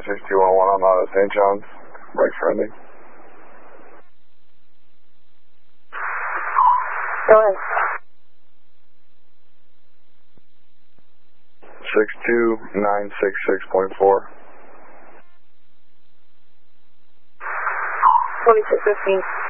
6211 on St. John's, right friendly. Go ahead. 62966.4. 2615.